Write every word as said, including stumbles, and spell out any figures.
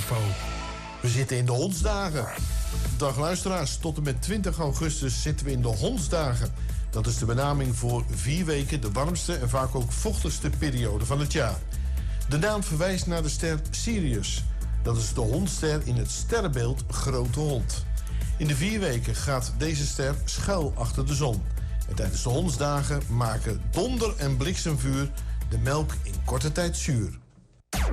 info. We zitten in de hondsdagen. Dag luisteraars, tot en met twintig augustus zitten we in de hondsdagen. Dat is de benaming voor vier weken de warmste en vaak ook vochtigste periode van het jaar. De naam verwijst naar de ster Sirius. Dat is de hondster in het sterrenbeeld Grote Hond. In de vier weken gaat deze ster schuil achter de zon. En tijdens de hondsdagen maken donder en bliksemvuur de melk in korte tijd zuur.